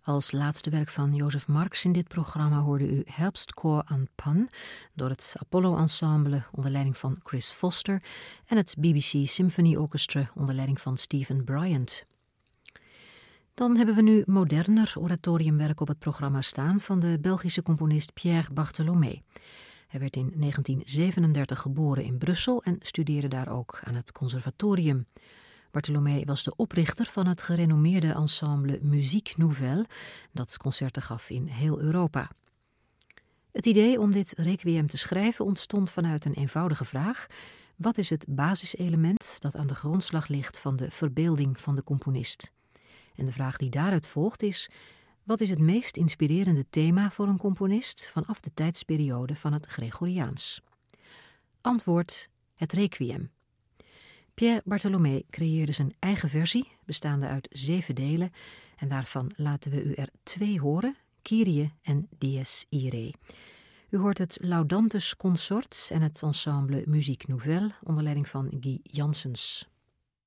Als laatste werk van Jozef Marx in dit programma hoorde u Herbstchor aan Pan door het Apollo Ensemble onder leiding van Chris Foster en het BBC Symphony Orchestra onder leiding van Stephen Bryant. Dan hebben we nu moderner oratoriumwerk op het programma staan van de Belgische componist Pierre Bartholomé. Hij werd in 1937 geboren in Brussel en studeerde daar ook aan het conservatorium. Bartholomé was de oprichter van het gerenommeerde ensemble Musique Nouvelle, dat concerten gaf in heel Europa. Het idee om dit requiem te schrijven ontstond vanuit een eenvoudige vraag: wat is het basiselement dat aan de grondslag ligt van de verbeelding van de componist? En de vraag die daaruit volgt is: wat is het meest inspirerende thema voor een componist vanaf de tijdsperiode van het Gregoriaans? Antwoord: het requiem. Pierre Bartholomé creëerde zijn eigen versie, bestaande uit 7 delen, en daarvan laten we u er 2 horen, Kyrie en Dies Irae. U hoort het Laudantus Consort en het ensemble Musique Nouvelle onder leiding van Guy Janssens.